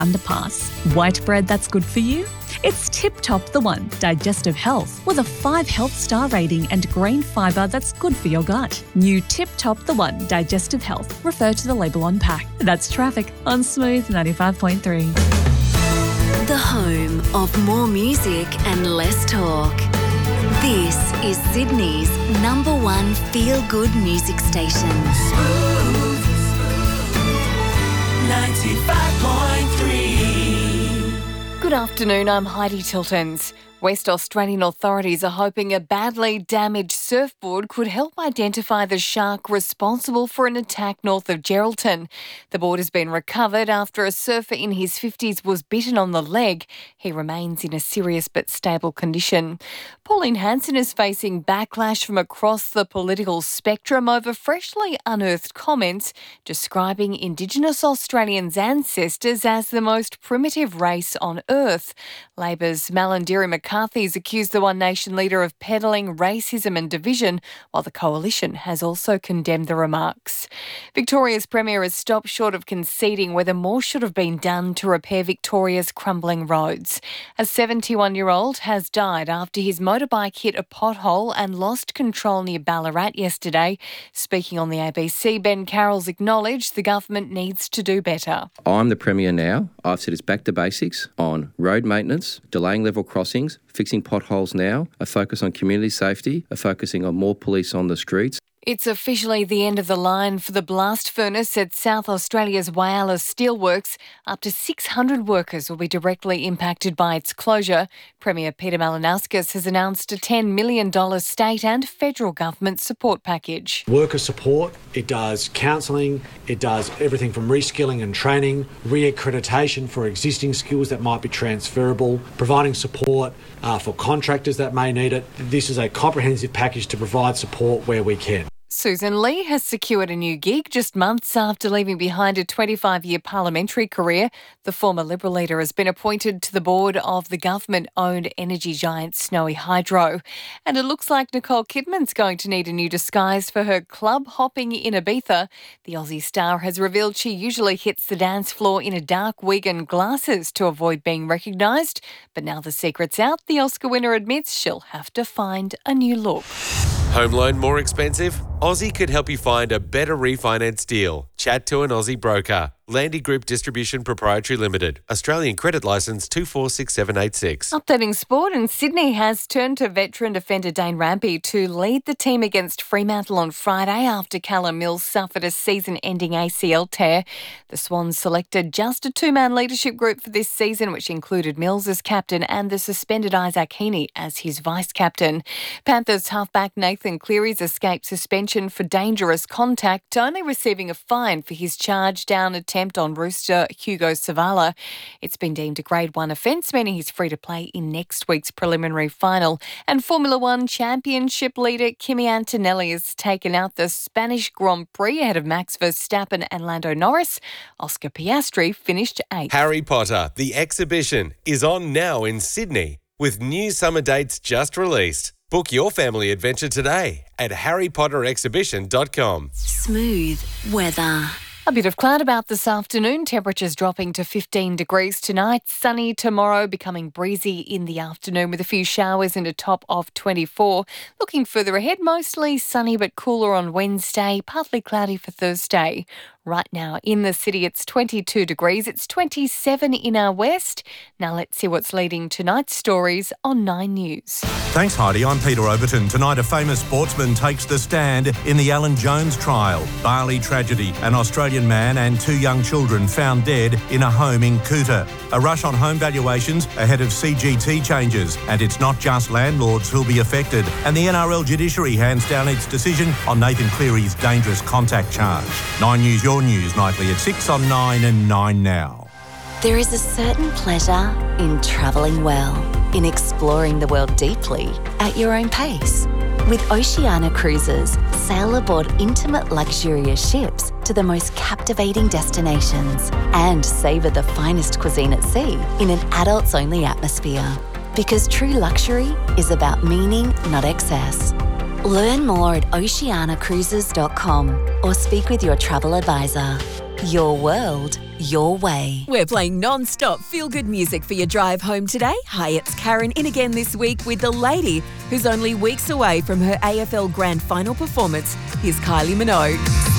underpass. White bread that's good for you? It's Tip Top the One Digestive Health with a 5 health star rating and green fibre that's good for your gut. New Tip Top the One Digestive Health. Refer to the label on pack. That's traffic on Smooth 95.3. The home of more music and less talk. This is Sydney's #1 feel-good music station. Smooth 95.3. Good afternoon, I'm Heidi Tiltons. West Australian authorities are hoping a badly damaged surfboard could help identify the shark responsible for an attack north of Geraldton. The board has been recovered after a surfer in his 50s was bitten on the leg. He remains in a serious but stable condition. Pauline Hanson is facing backlash from across the political spectrum over freshly unearthed comments describing Indigenous Australians' ancestors as the most primitive race on earth. Labor's Malarndirri McCarthy's accused the One Nation leader of peddling racism and division, while the Coalition has also condemned the remarks. Victoria's Premier has stopped short of conceding whether more should have been done to repair Victoria's crumbling roads. A 71-year-old has died after his motorbike hit a pothole and lost control near Ballarat yesterday. Speaking on the ABC, Ben Carroll's acknowledged the government needs to do better. I'm the Premier now. I've said it's back to basics on road maintenance, delaying level crossings, fixing potholes now, a focus on community safety, a focusing on more police on the streets. It's officially the end of the line for the blast furnace at South Australia's Whyalla Steelworks. Up to 600 workers will be directly impacted by its closure. Premier Peter Malinauskas has announced a $10 million state and federal government support package. Worker support, it does counselling, it does everything from reskilling and training, re-accreditation for existing skills that might be transferable, providing support for contractors that may need it. This is a comprehensive package to provide support where we can. Susan Lee has secured a new gig just months after leaving behind a 25-year parliamentary career. The former Liberal leader has been appointed to the board of the government-owned energy giant Snowy Hydro. And it looks like Nicole Kidman's going to need a new disguise for her club hopping in Ibiza. The Aussie star has revealed she usually hits the dance floor in a dark wig and glasses to avoid being recognised. But now the secret's out, the Oscar winner admits she'll have to find a new look. Home loan more expensive? Aussie could help you find a better refinance deal. Chat to an Aussie broker. Landy Group Distribution Proprietary Limited. Australian credit licence 246786. Updating sport, and Sydney has turned to veteran defender Dane Rampy to lead the team against Fremantle on Friday after Callum Mills suffered a season-ending ACL tear. The Swans selected just a two-man leadership group for this season, which included Mills as captain and the suspended Isaac Heaney as his vice-captain. Panthers halfback Nathan Cleary's escaped suspension for dangerous contact, only receiving a fine for his charge-down attempt on Rooster Hugo Savala. It's been deemed a Grade 1 offence, meaning he's free to play in next week's preliminary final. And Formula One Championship leader Kimi Antonelli has taken out the Spanish Grand Prix ahead of Max Verstappen and Lando Norris. Oscar Piastri finished 8th. Harry Potter, the exhibition, is on now in Sydney with new summer dates just released. Book your family adventure today at harrypotterexhibition.com. Smooth weather. A bit of cloud about this afternoon, temperatures dropping to 15 degrees tonight, sunny tomorrow, becoming breezy in the afternoon with a few showers and a top of 24. Looking further ahead, mostly sunny but cooler on Wednesday, partly cloudy for Thursday. Right now in the city, it's 22 degrees. It's 27 in our west. Now let's see what's leading tonight's stories on 9 News. Thanks, Heidi. I'm Peter Overton. Tonight, a famous sportsman takes the stand in the Alan Jones trial. Bali tragedy. An Australian man and 2 young children found dead in a home in Kuta. A rush on home valuations ahead of CGT changes. And it's not just landlords who'll be affected. And the NRL judiciary hands down its decision on Nathan Cleary's dangerous contact charge. 9 News, your news nightly at 6 on 9 and 9 now. There is a certain pleasure in travelling well, in exploring the world deeply at your own pace. With Oceania Cruises, sail aboard intimate luxurious ships to the most captivating destinations and savour the finest cuisine at sea in an adults-only atmosphere. Because true luxury is about meaning, not excess. Learn more at oceanacruises.com or speak with your travel advisor. Your world, your way. We're playing non-stop feel-good music for your drive home today. Hi, it's Karen in again this week with the lady who's only weeks away from her AFL Grand Final performance. Here's Kylie Minogue.